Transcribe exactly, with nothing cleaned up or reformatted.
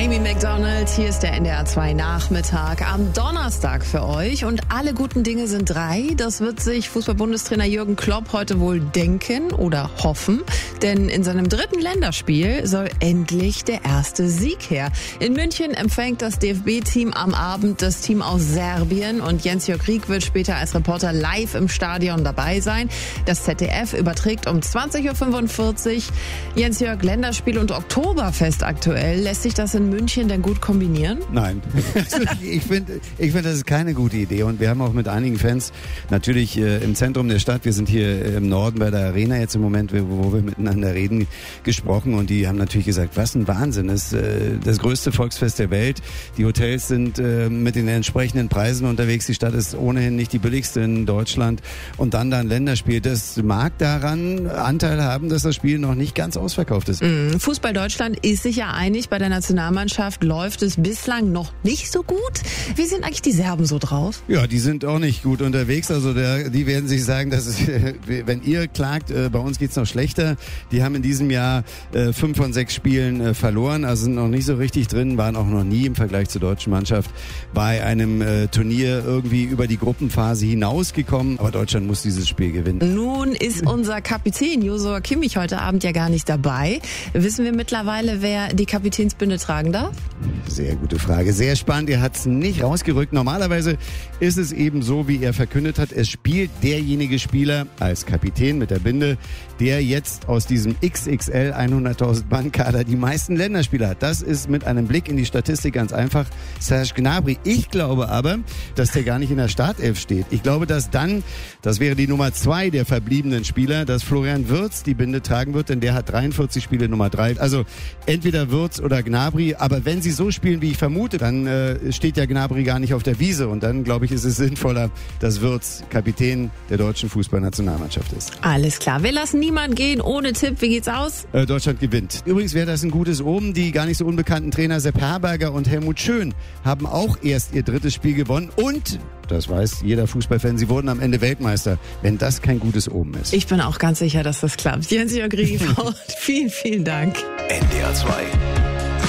Amy Macdonald, hier ist der N D R zwei Nachmittag am Donnerstag für euch und alle guten Dinge sind drei. Das wird sich Fußball-Bundestrainer Jürgen Klopp heute wohl denken oder hoffen, denn in seinem dritten Länderspiel soll endlich der erste Sieg her. In München empfängt das D F B-Team am Abend das Team aus Serbien und Jens-Jörg Rieck wird später als Reporter live im Stadion dabei sein. Das Z D F überträgt um zwanzig Uhr fünfundvierzig. Jens-Jörg, Länderspiel und Oktoberfest aktuell. Lässt sich das in München denn gut kombinieren? Nein. ich finde, ich finde, das ist keine gute Idee. Und wir haben auch mit einigen Fans natürlich äh, im Zentrum der Stadt, wir sind hier äh, im Norden bei der Arena jetzt im Moment, wo, wo wir miteinander reden, gesprochen. Und die haben natürlich gesagt, was ein Wahnsinn. Das ist äh, das größte Volksfest der Welt. Die Hotels sind äh, mit den entsprechenden Preisen unterwegs. Die Stadt ist ohnehin nicht die billigste in Deutschland. Und dann da ein Länderspiel. Das mag daran Anteil haben, dass das Spiel noch nicht ganz ausverkauft ist. Mm, Fußball Deutschland ist sich ja einig, bei der Nationalmannschaft läuft es bislang noch nicht so gut. Wie sind eigentlich die Serben so drauf? Ja, die sind auch nicht gut unterwegs. Also der, die werden sich sagen, dass es, wenn ihr klagt, äh, bei uns geht's noch schlechter. Die haben in diesem Jahr äh, fünf von sechs Spielen äh, verloren, also sind noch nicht so richtig drin, waren auch noch nie im Vergleich zur deutschen Mannschaft bei einem äh, Turnier irgendwie über die Gruppenphase hinausgekommen. Aber Deutschland muss dieses Spiel gewinnen. Nun ist unser Kapitän Josua Kimmich heute Abend ja gar nicht dabei. Wissen wir mittlerweile, wer die Kapitänsbinde tragen darf? Sehr gute Frage, sehr spannend. Er hat es nicht rausgerückt. Normalerweise ist es eben so, wie er verkündet hat. Es spielt derjenige Spieler als Kapitän mit der Binde, der jetzt aus diesem X X L hunderttausend Mann Kader die meisten Länderspiele hat. Das ist mit einem Blick in die Statistik ganz einfach Serge Gnabry. Ich glaube aber, dass der gar nicht in der Startelf steht. Ich glaube, dass dann, das wäre die Nummer zwei der verbliebenen Spieler, dass Florian Wirtz die Binde tragen wird, denn der hat dreiundvierzig Spiele, Nummer drei. Also entweder Wirtz oder Gnabry. Aber wenn sie so spielen, wie ich vermute, dann äh, steht ja Gnabry gar nicht auf der Wiese. Und dann, glaube ich, ist es sinnvoller, dass Wirtz Kapitän der deutschen Fußballnationalmannschaft ist. Alles klar. Wir lassen niemand gehen ohne Tipp. Wie geht's aus? Äh, Deutschland gewinnt. Übrigens wäre das ein gutes Omen. Die gar nicht so unbekannten Trainer Sepp Herberger und Helmut Schön haben auch erst ihr drittes Spiel gewonnen. Und, das weiß jeder Fußballfan, sie wurden am Ende Weltmeister. Wenn das kein gutes Omen ist. Ich bin auch ganz sicher, dass das klappt. Jens-Jörg Rieck, vielen, vielen Dank. N D R zwei